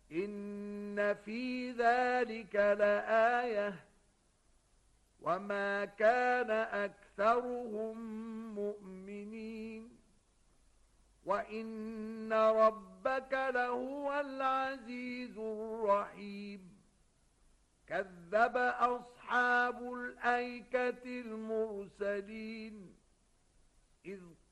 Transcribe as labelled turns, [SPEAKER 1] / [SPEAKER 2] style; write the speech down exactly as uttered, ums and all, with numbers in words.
[SPEAKER 1] إن في ذلك لآية وما كان أكثرهم مؤمنين وإن ربك لهو العزيز الرحيم كذب أصحاب الأيكة المرسلين إذ